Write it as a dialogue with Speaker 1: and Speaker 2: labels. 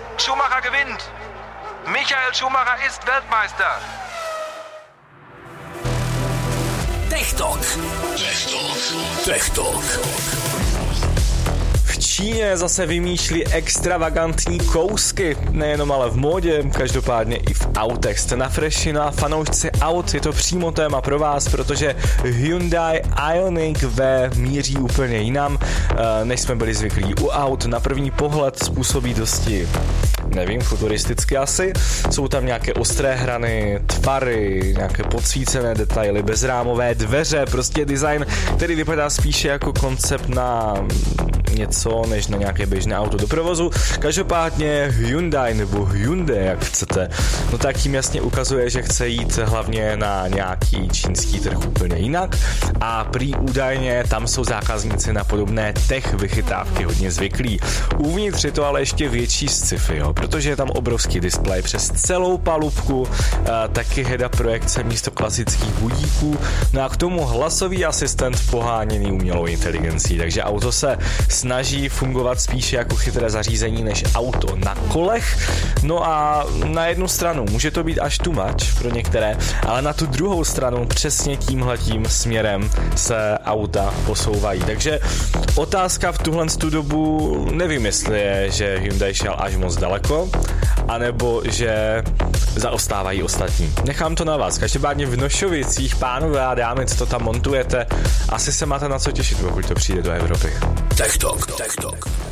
Speaker 1: Schumacher gewinnt. Michael Schumacher ist Weltmeister.
Speaker 2: Tech Talk. V Číně zase vymýšlí extravagantní kousky, nejenom ale v módě, každopádně i v autech. Jste na freši, no a fanoušci aut, je to přímo téma pro vás, protože Hyundai Ioniq V míří úplně jinam, než jsme byli zvyklí u aut. Na první pohled způsobí dosti, nevím, futuristicky asi. Jsou tam nějaké ostré hrany, tvary, nějaké podsvícené detaily, bezrámové dveře, prostě design, který vypadá spíše jako koncept na něco, než na nějaké běžné auto do provozu. Každopádně Hyundai nebo Hyundai, jak chcete, no tak tím jasně ukazuje, že chce jít hlavně na nějaký čínský trh úplně jinak a prý údajně tam jsou zákazníci na podobné tech vychytávky hodně zvyklí. Uvnitř je to ale ještě větší sci-fi, jo, protože je tam obrovský displej přes celou palubku, taky head-up projekce místo klasických budíků, no a k tomu hlasový asistent poháněný umělou inteligencí, takže auto se snaží fungovat spíše jako chytré zařízení než auto na kolech. No a na jednu stranu může to být až too much pro některé, ale na tu druhou stranu přesně tímhletím směrem se auta posouvají. Takže otázka v tuhle dobu, nevím, jestli je, že Hyundai šel až moc daleko, anebo že zaostávají ostatní. Nechám to na vás. Každopádně v Nošovicích, pánové a dámy, co to tam montujete, asi se máte na co těšit, pokud to přijde do Evropy.
Speaker 3: Tech Talk.